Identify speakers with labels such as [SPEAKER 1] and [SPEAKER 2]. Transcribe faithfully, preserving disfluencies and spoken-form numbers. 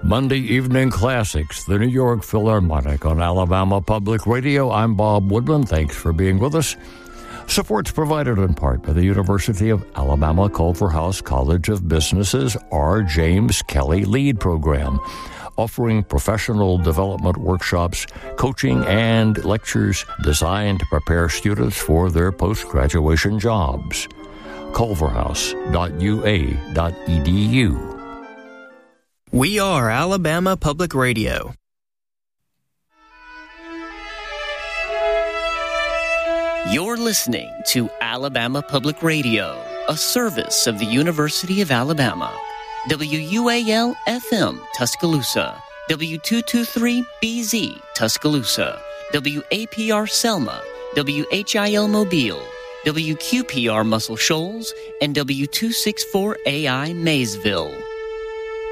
[SPEAKER 1] Monday Evening Classics, the New York Philharmonic on Alabama Public Radio. I'm Bob Woodman. Thanks for being with us. Support's provided in part by the University of Alabama Culverhouse College of Business's R. James Kelly Lead Program, offering professional development workshops, coaching, and lectures designed to prepare students for their post-graduation jobs. culverhouse dot u a dot e d u.
[SPEAKER 2] We are Alabama Public Radio. You're listening to Alabama Public Radio, a service of the University of Alabama. W U A L F M Tuscaloosa, W two twenty-three B Z Tuscaloosa, W A P R Selma, W H I L Mobile, W Q P R Muscle Shoals, and W two sixty-four A I Maysville.